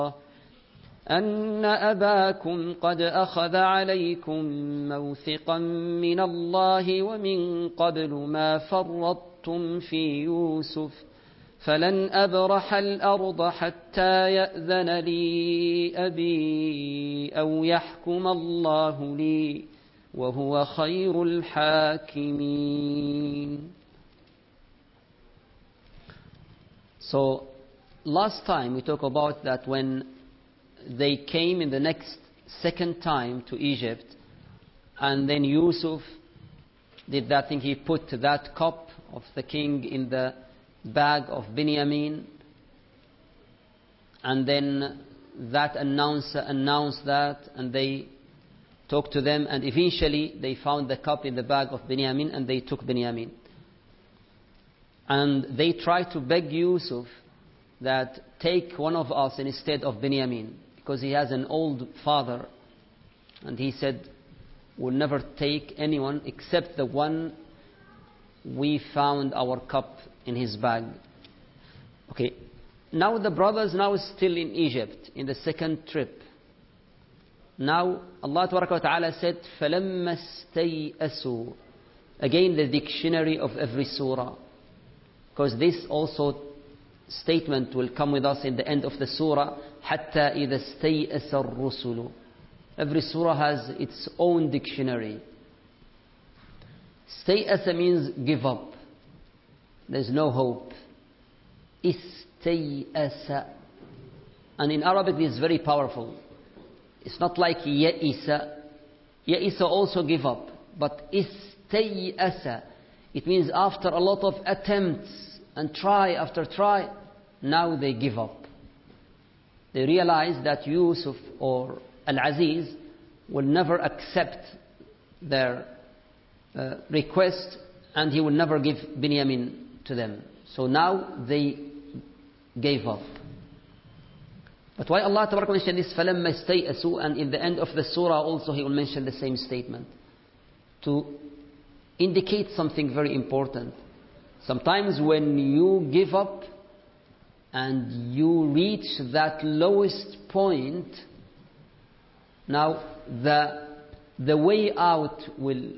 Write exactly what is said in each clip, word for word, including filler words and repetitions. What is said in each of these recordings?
أن أباكم قد أخذ عليكم موثقا من الله ومن قبل ما فرطتم في يوسف فلن أبرح الأرض حتى يأذن لي أبي أو يحكم الله لي وهو خير الحاكمين. So last time we talked about that when they came in the next second time to Egypt, and then Yusuf did that thing, he put that cup of the king in the bag of Binyamin, and then that announcer announced that, and they talked to them, and eventually they found the cup in the bag of Binyamin, and they took Binyamin. And they tried to beg Yusuf that take one of us instead of Binyamin, because he has an old father, and he said, we'll never take anyone except the one we found our cup in his bag. Okay, now the brothers now still in Egypt in the second trip. Now Allah Ta'ala said, فَلَمَّا اسْتَيْأَسُوا. Again the dictionary of every surah, because this also statement will come with us in the end of the surah, حَتَّى إِذَا اسْتَيْأَسَ الرُّسُلُ. Every surah has its own dictionary. Stay'asa means give up. There's no hope. Istay'asa. And in Arabic it's very powerful. It's not like ya'isa. Ya'isa also give up. But istay'asa, it means after a lot of attempts and try after try, now they give up. They realize that Yusuf or Al-Aziz will never accept their uh, request, and he will never give Binyamin to them. So now they gave up. But why Allah Ta'ala mentioned this, فَلَمَّا اسْتَيْأَسُوا, and in the end of the surah also he will mention the same statement to indicate something very important. Sometimes when you give up and you reach that lowest point, now the, the way out will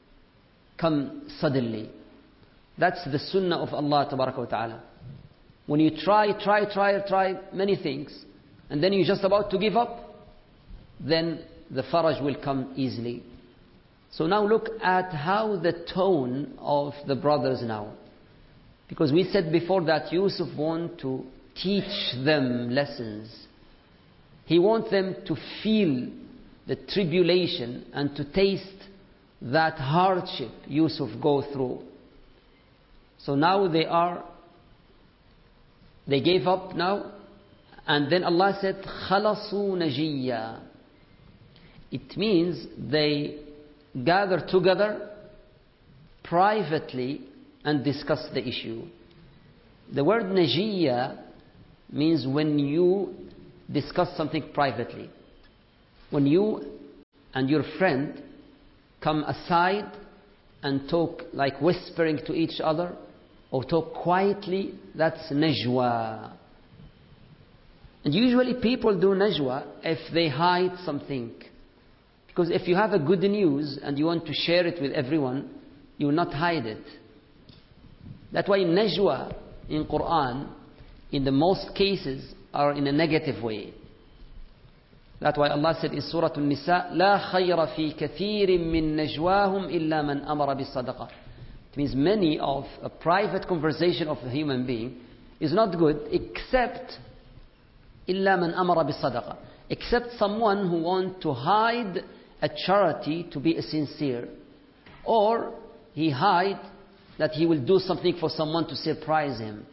come suddenly. That's the sunnah of Allah Ta'ala. When you try, try, try, try many things, and then you're just about to give up, then the faraj will come easily. So now look at how the tone of the brothers now. Because we said before that Yusuf wants to teach them lessons. He wants them to feel the tribulation and to taste that hardship Yusuf go through. So now they are, they gave up now, and then Allah said, خَلَصُوا نَجِيًّا. It means they gather together privately and discuss the issue. The word najiyya means when you discuss something privately. When you and your friend come aside and talk like whispering to each other, or talk quietly, that's najwa. And usually people do najwa if they hide something. Because if you have a good news and you want to share it with everyone, you will not hide it. That's why najwa in Quran, in the most cases, are in a negative way. That's why Allah said in Surah An-Nisa, لا خير في كثير من نجواهم إلا من أمر بالصدقة. It means many of a private conversation of a human being is not good except إلا من أمر بالصدقة, except someone who wants to hide a charity to be sincere, or he hide that he will do something for someone to surprise him,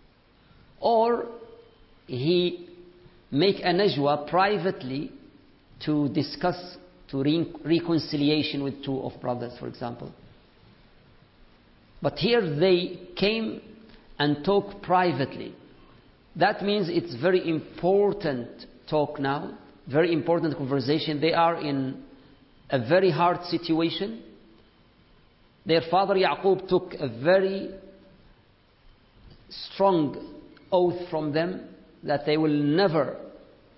or he make a najwa privately to discuss to re- reconciliation with two of brothers, for example. But here they came and talk privately. That means it's very important talk now, very important conversation. They are in a very hard situation. Their father Yaqub took a very strong oath from them that they will never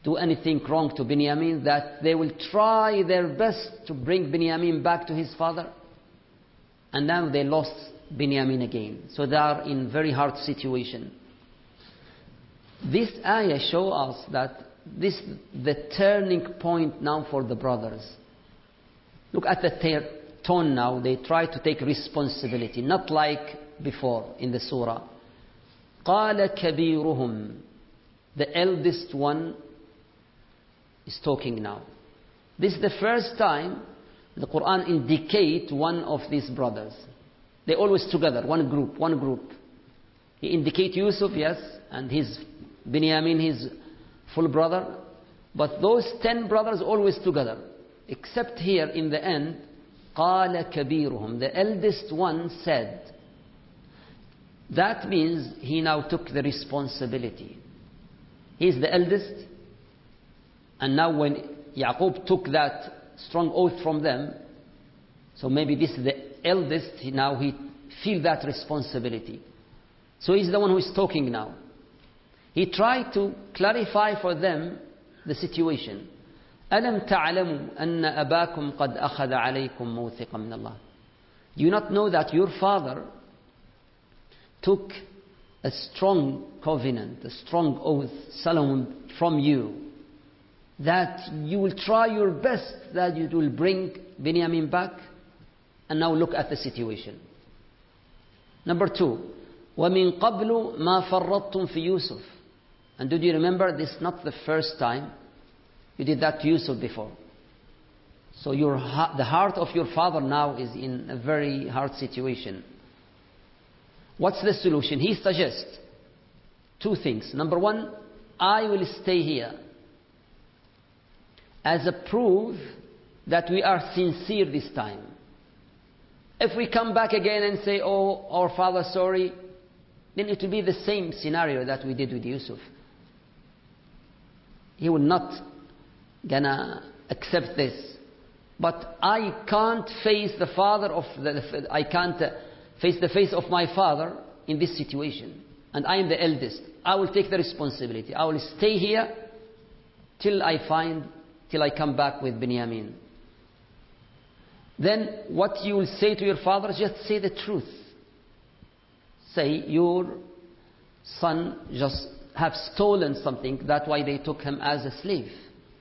do anything wrong to Binyamin, that they will try their best to bring Binyamin back to his father. And now they lost Binyamin again. So they are in very hard situation. This ayah shows us that this is the turning point now for the brothers. Look at the ter- tone now. They try to take responsibility, not like before in the surah. قَالَ كَبِيرُهُمْ. The eldest one is talking now. This is the first time the Quran indicates one of these brothers. They're always together, one group, one group. He indicates Yusuf, yes, and his Binyamin, his full brother. But those ten brothers always together. Except here in the end, قَالَ كَبِيرُهُمْ. The eldest one said. That means he now took the responsibility. He is the eldest. And now when Yaqub took that strong oath from them, so maybe this is the eldest, now he feels that responsibility. So he's the one who is talking now. He tried to clarify for them the situation. أَلَمْ تَعْلَمُوا أَنَّ أَبَاكُمْ قَدْ أَخَذَ عَلَيْكُمْ مَوْثِقًا مِنَ اللَّهِ. Do you not know that your father took a strong covenant, a strong oath, Solomon, from you, that you will try your best that you will bring Binyamin back? And now look at the situation. Number two, وَمِن قَبْلُ مَا فَرَّطْتُمْ فِي يُوسُفَ. And did you remember, this is not the first time you did that to Yusuf before. So your, the heart of your father now is in a very hard situation. What's the solution? He suggests two things. Number one, I will stay here as a proof that we are sincere this time. If we come back again and say, oh, our father, sorry, then it will be the same scenario that we did with Yusuf. He will not gonna accept this. But I can't face the father of the, I can't face the face of my father in this situation. And I am the eldest. I will take the responsibility. I will stay here till I find, till I come back with Binyamin. Then what you will say to your father, just say the truth. Say your son just have stolen something, that's why they took him as a slave.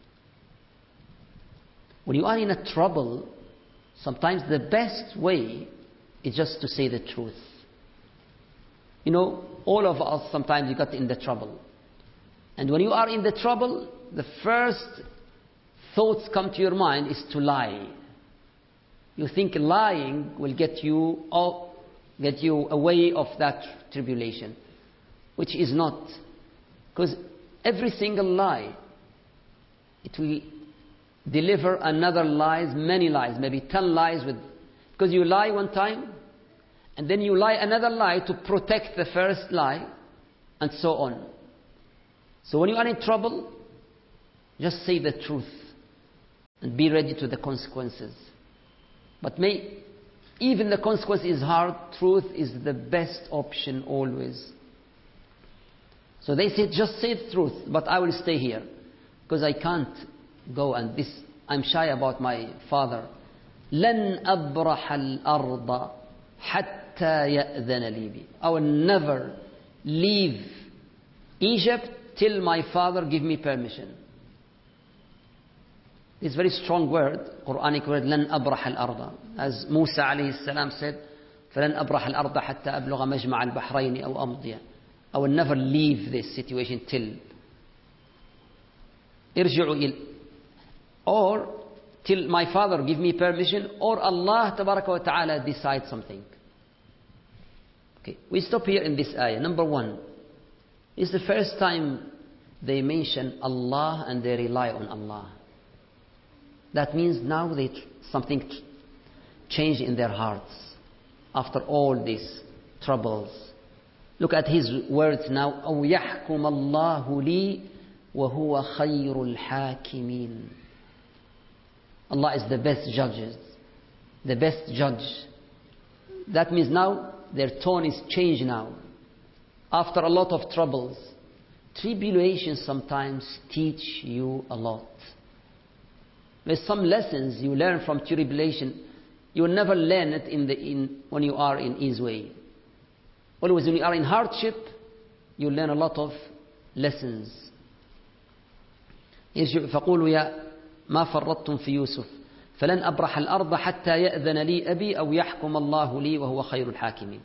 When you are in a trouble, sometimes the best way is just to say the truth. You know, all of us sometimes you got in the trouble. And when you are in the trouble, the first thoughts come to your mind is to lie. You think lying will get you out, get you away of that tribulation, which is not. Because every single lie, it will deliver another lies, many lies, maybe ten lies with, because you lie one time, and then you lie another lie to protect the first lie, and so on. So when you are in trouble, just say the truth, and be ready to the consequences. But may, even the consequence is hard, truth is the best option always. So they said, just say the truth, but I will stay here, because I can't go, and this, I'm shy about my father. لن أبرح الأرض حتى يأذن لي بي. I will never leave Egypt till my father give me permission. This very strong word, Quranic word, لن أبرح الأرض. As Musa عليه السلام said, فلن أبرح الأرض حتى أبلغ مجمع البحرين أو أمضي. I will never leave this situation till ارجعوا إلى, or till my father give me permission, or Allah تبارك وتعالى decide something. Okay, we stop here in this ayah. Number one, it's the first time they mention Allah and they rely on Allah. That means now they something changed in their hearts after all these troubles. Look at his words now. أو يحكم الله لي وهو خير الحاكمين. Allah is the best judges, the best judge. That means now their tone is changed now. After a lot of troubles, tribulations sometimes teach you a lot. There's some lessons you learn from tribulation. You will never learn it in the, in, when you are in ease way. Always when you are in hardship, you learn a lot of lessons. فقولوا يا ما فرطتم في يوسف فلن أبرح الأرض حتى يأذن لي أبي أو يحكم الله لي وهو خير الحاكمين.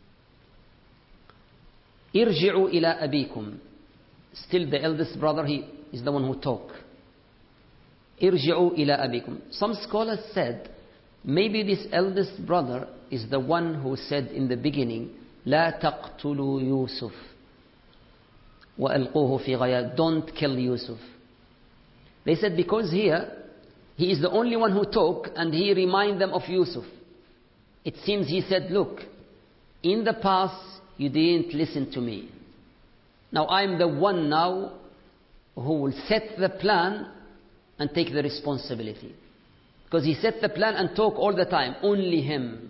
ارجعوا إلى أبيكم. Still the eldest brother, he is the one who talk. ارجعوا إلى أبيكم. Some scholars said maybe this eldest brother is the one who said in the beginning لا تقتلوا يوسف وألقوه في غياب. Don't kill Yusuf. They said because here he is the only one who talk and he remind them of Yusuf. It seems he said, look, in the past you didn't listen to me. Now I'm the one now who will set the plan and take the responsibility. Because he set the plan and talk all the time, only him.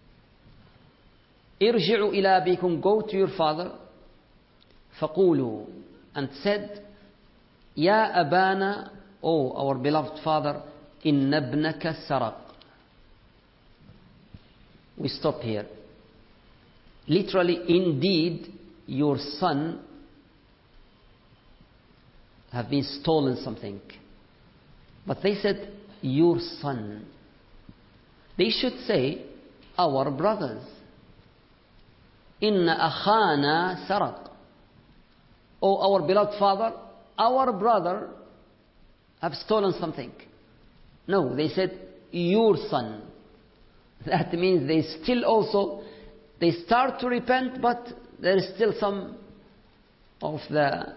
ارجعوا إلى أبيكم, go to your father. فقولوا, and said, يا أبانا, oh our beloved father, إن ابنك سرق. We stop here. Literally, indeed, your son have been stolen something. But they said, your son. They should say, our brothers. إن أخانا سرق. Oh, our beloved father, our brother have stolen something. No, they said, your son. That means they still also, they start to repent, but there is still some of the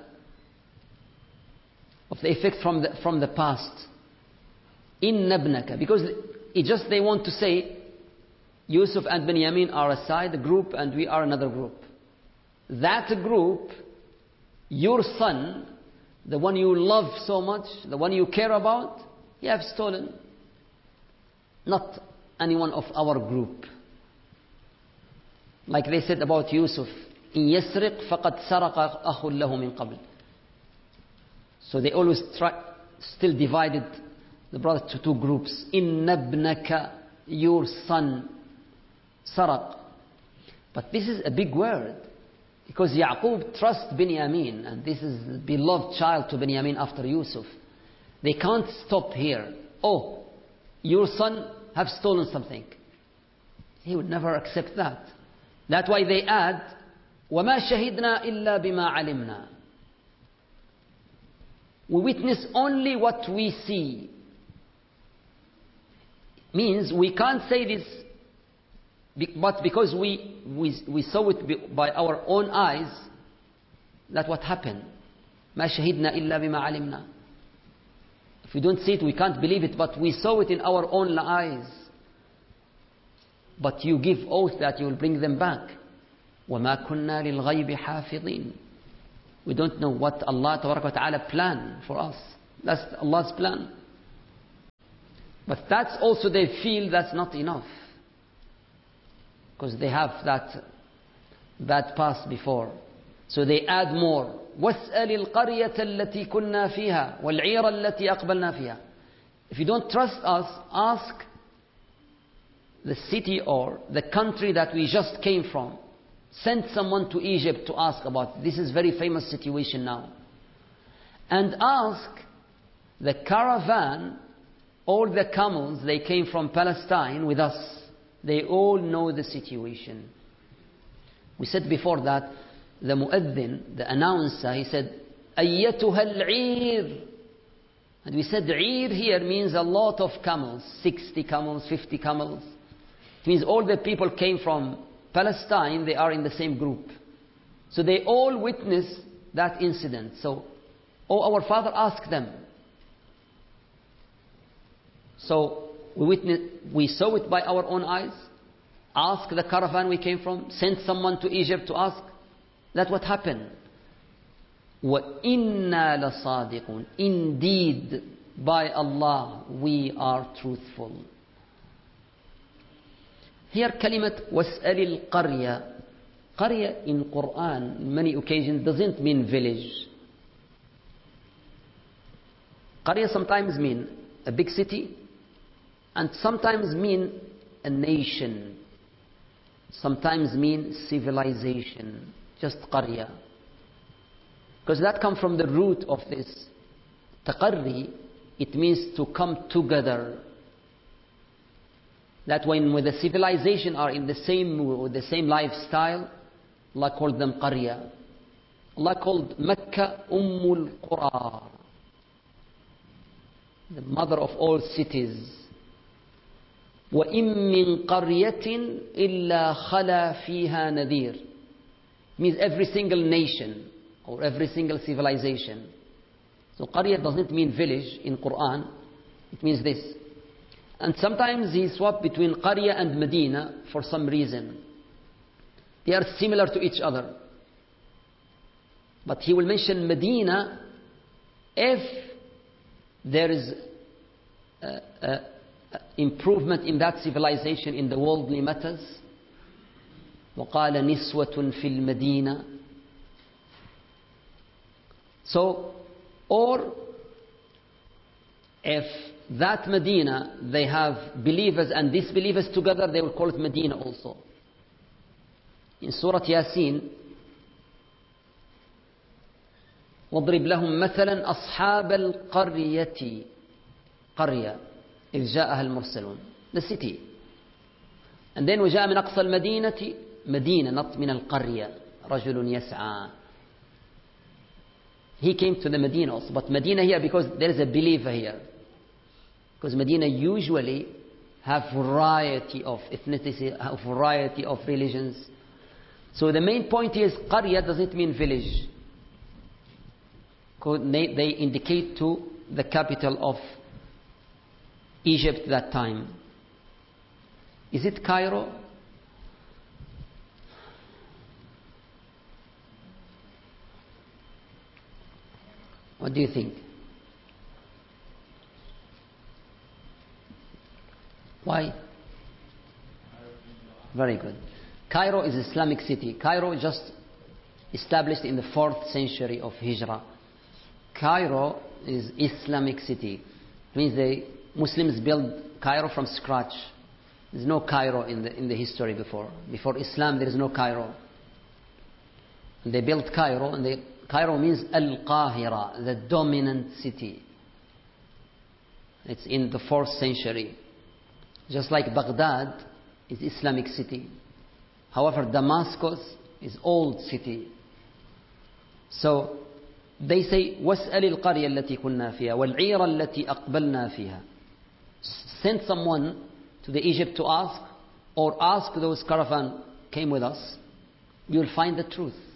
of the effect from the from the past. In nabnaka, because it just they want to say Yusuf and Benjamin are a side group and we are another group. That group, your son, the one you love so much, the one you care about, he have stolen. Not anyone of our group. Like they said about Yusuf, إن يسرق فقد سرق أخ له من قبل. So they always try, still divided the brothers to two groups. إن ابنك, your son, سرق. But this is a big word, because Yaqub trusts Binyamin, and this is the beloved child to Binyamin after Yusuf. They can't stop here. Oh, your son have stolen something. He would never accept that. That's why they add, وَمَا شَهِدْنَا إِلَّا بِمَا عَلِمْنَا. We witness only what we see. Means we can't say this, but because we, we, we saw it by our own eyes, that's what happened. مَا شَهِدْنَا إِلَّا بِمَا عَلِمْنَا. If we don't see it, we can't believe it, but we saw it in our own eyes. But you give oath that you will bring them back. وَمَا كُنَّا لِلْغَيْبِ حَافِظِينَ. We don't know what Allah Ta'ala planned for us. That's Allah's plan. But that's also they feel that's not enough. Because they have that bad past before. So they add more. وَاسْأَلِ الْقَرْيَةَ الَّتِي كُنَّا فِيهَا وَالْعِيرَ الَّتِي أَقْبَلْنَا فِيهَا. If you don't trust us, ask the city or the country that we just came from. Send someone to Egypt to ask about it. This is very famous situation now. And ask the caravan, all the camels, they came from Palestine with us. They all know the situation. We said before that the mu'adhin, the announcer, he said, أَيَّتُهَا الْعِيرِ. And we said, عِير here means a lot of camels, sixty camels, fifty camels. It means all the people came from Palestine, they are in the same group. So they all witnessed that incident. So, oh, our father asked them. So we witnessed, we saw it by our own eyes. Ask the caravan we came from. Send someone to Egypt to ask. That's what happened. وَإِنَّا لَصَادِقُونَ. Indeed, by Allah, we are truthful. Here, kalimat وَاسْأَلِ الْقَرْيَةِ. Qarya in Quran, in many occasions, doesn't mean village. Qarya sometimes mean a big city, and sometimes mean a nation, sometimes mean civilization, just qarya. Because that comes from the root of this. Taqarri, it means to come together. That when with the civilization are in the same with the same lifestyle, Allah called them qarya. Allah called Mecca Ummul Qura, the mother of all cities. وَإِن مِّن قَرْيَةٍ إِلَّا خَلَى فِيهَا نَذِيرٌ. Means every single nation or every single civilization. So qarya doesn't mean village in Quran. It means this. And sometimes he swapped between qarya and Medina for some reason. They are similar to each other. But he will mention Medina if there is a, a, a improvement in that civilization in the worldly matters. وَقَالَ نِسْوَةٌ فِي الْمَدِينَةِ. So, or if that Medina, they have believers and disbelievers together, they will call it Medina also. In Surah Yasin, وَاضْرِبْ لَهُمْ مَثَلًا أَصْحَابَ الْقَرْيَةِ قَرْيَةِ إِذْ جَاءَهَا الْمُرْسَلُونَ. The city. And then وَجَاءَ مِنْ أَقْصَى الْمَدِينَةِ مدينة, not من القرية. رَجُلٌ يَسْعَى. He came to the Medina also. But Medina here, because there is a believer here. Because Medina usually have variety of ethnicity, a variety of religions. So the main point is, Qarya doesn't mean village. They indicate to the capital of Egypt that time. Is it Cairo? What do you think? Why? Very good. Cairo is Islamic city. Cairo just established in the fourth century of Hijrah. Cairo is Islamic city. It means the Muslims built Cairo from scratch. There's no Cairo in the in the history before. Before Islam, there is no Cairo. And they built Cairo, and they, Cairo means Al-Qahira, the dominant city. It's in the fourth century. Just like Baghdad is Islamic city. However, Damascus is old city. So they say, وَاسْأَلِ الْقَرْيَةَ الَّتِي كُنَّا فِيهَا وَالْعِيرَ الَّتِي أَقْبَلْنَا فِيهَا. Send someone to the Egypt to ask, or ask those caravan came with us. You will find the truth.